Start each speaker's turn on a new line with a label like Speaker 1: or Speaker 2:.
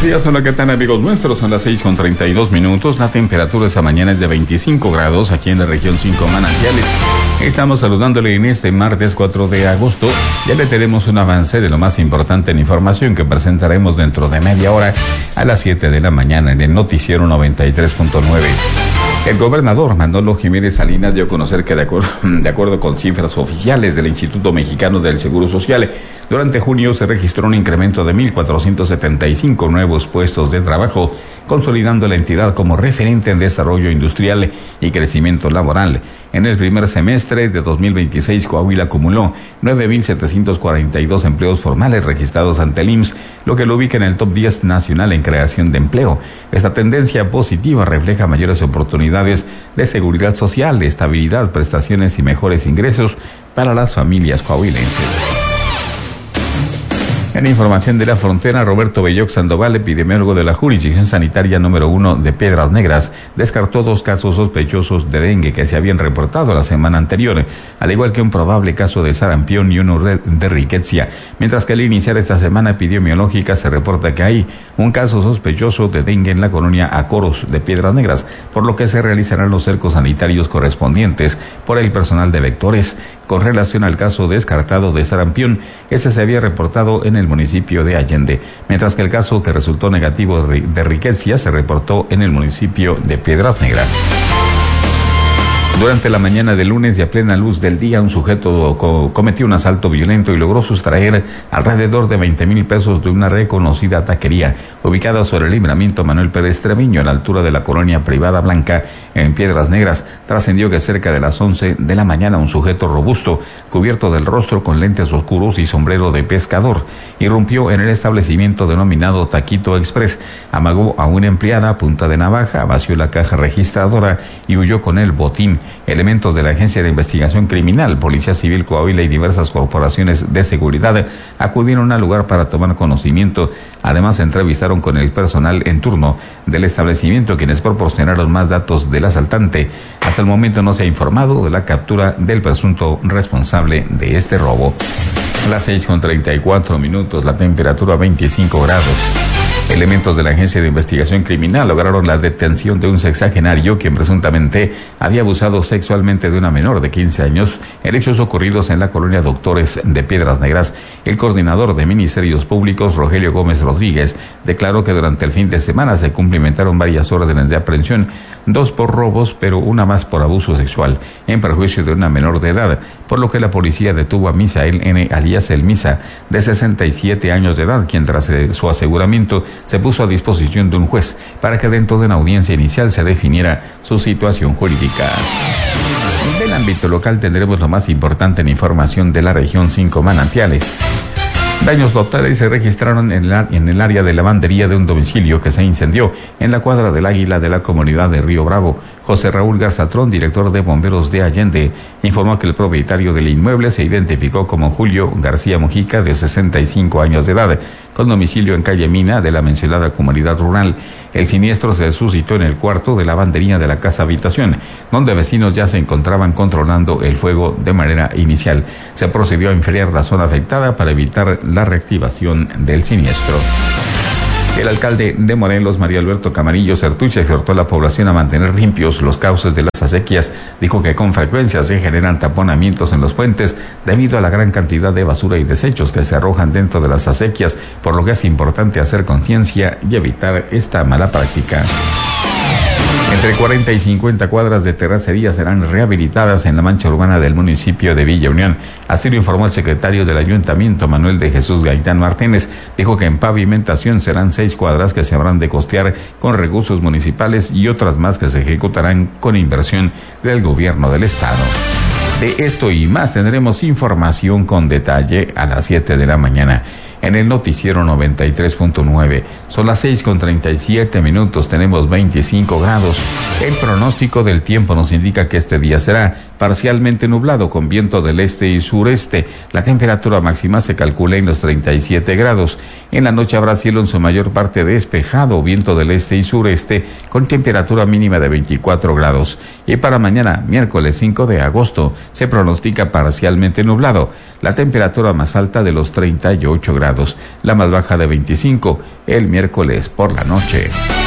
Speaker 1: Buenos días, hola, ¿qué tal amigos nuestros? Son las 6:32. La temperatura esta mañana es de 25 grados aquí en la región 5 Manantiales. Estamos saludándole en este martes 4 de agosto. Ya le tenemos un avance de lo más importante en información que presentaremos dentro de media hora a las 7 de la mañana en el noticiero 93.9. El gobernador Manolo Jiménez Salinas dio a conocer que de acuerdo con cifras oficiales del Instituto Mexicano del Seguro Social, durante junio se registró un incremento de 1,475 nuevos puestos de trabajo, consolidando la entidad como referente en desarrollo industrial y crecimiento laboral. En el primer semestre de 2026, Coahuila acumuló 9,742 empleos formales registrados ante el IMSS, lo que lo ubica en el top 10 nacional en creación de empleo. Esta tendencia positiva refleja mayores oportunidades de seguridad social, estabilidad, prestaciones y mejores ingresos para las familias coahuilenses. En información de la frontera, Roberto Belloc Sandoval, epidemiólogo de la jurisdicción sanitaria número 1 de Piedras Negras, descartó 2 casos sospechosos de dengue que se habían reportado la semana anterior, al igual que un probable caso de sarampión y uno de riqueza, mientras que al iniciar esta semana epidemiológica se reporta que hay un caso sospechoso de dengue en la colonia Acoros de Piedras Negras, por lo que se realizarán los cercos sanitarios correspondientes por el personal de vectores. Con relación al caso descartado de sarampión, este se había reportado en el municipio de Allende, mientras que el caso que resultó negativo de riqueza se reportó en el municipio de Piedras Negras. Durante la mañana del lunes y a plena luz del día, un sujeto cometió un asalto violento y logró sustraer alrededor de 20,000 pesos de una reconocida taquería ubicada sobre el libramiento Manuel Pérez Treviño, a la altura de la colonia privada Blanca, en Piedras Negras. Trascendió que cerca de las 11 de la mañana un sujeto robusto, cubierto del rostro con lentes oscuros y sombrero de pescador, irrumpió en el establecimiento denominado Taquito Express, amagó a una empleada a punta de navaja, vació la caja registradora y huyó con el botín. Elementos de la Agencia de Investigación Criminal, Policía Civil Coahuila y diversas corporaciones de seguridad acudieron al lugar para tomar conocimiento. Además, se entrevistaron con el personal en turno del establecimiento, quienes proporcionaron más datos del asaltante. Hasta el momento no se ha informado de la captura del presunto responsable de este robo. A las 6:34, la temperatura 25 grados. Elementos de la Agencia de Investigación Criminal lograron la detención de un sexagenario quien presuntamente había abusado sexualmente de una menor de 15 años en hechos ocurridos en la colonia Doctores de Piedras Negras. El coordinador de Ministerios Públicos, Rogelio Gómez Rodríguez, declaró que durante el fin de semana se cumplimentaron varias órdenes de aprehensión, 2 por robos, pero una más por abuso sexual, en perjuicio de una menor de edad, por lo que la policía detuvo a Misael N., alias El Misa, de 67 años de edad, quien tras su aseguramiento se puso a disposición de un juez para que dentro de una audiencia inicial se definiera su situación jurídica. Del ámbito local tendremos lo más importante en información de la región 5 Manantiales. Daños totales se registraron en el área de lavandería de un domicilio que se incendió en la cuadra del Águila de la comunidad de Río Bravo. José Raúl Garzatrón, director de bomberos de Allende, informó que el propietario del inmueble se identificó como Julio García Mujica, de 65 años de edad, con domicilio en calle Mina de la mencionada comunidad rural. El siniestro se suscitó en el cuarto de lavandería de la casa habitación, donde vecinos ya se encontraban controlando el fuego de manera inicial. Se procedió a enfriar la zona afectada para evitar la reactivación del siniestro. El alcalde de Morelos, María Alberto Camarillo Certuche, exhortó a la población a mantener limpios los cauces de las acequias. Dijo que con frecuencia se generan taponamientos en los puentes debido a la gran cantidad de basura y desechos que se arrojan dentro de las acequias, por lo que es importante hacer conciencia y evitar esta mala práctica. Entre 40 y 50 cuadras de terracería serán rehabilitadas en la mancha urbana del municipio de Villa Unión. Así lo informó el secretario del Ayuntamiento, Manuel de Jesús Gaitán Martínez. Dijo que en pavimentación serán 6 cuadras que se habrán de costear con recursos municipales y otras más que se ejecutarán con inversión del gobierno del estado. De esto y más tendremos información con detalle a las 7 de la mañana. En el noticiero 93.9. Son las 6:37, tenemos 25 grados. El pronóstico del tiempo nos indica que este día será parcialmente nublado con viento del este y sureste. La temperatura máxima se calcula en los 37 grados. En la noche habrá cielo en su mayor parte despejado, viento del este y sureste, con temperatura mínima de 24 grados. Y para mañana, miércoles 5 de agosto, se pronostica parcialmente nublado. La temperatura más alta de los 38 grados, la más baja de 25, el miércoles por la noche.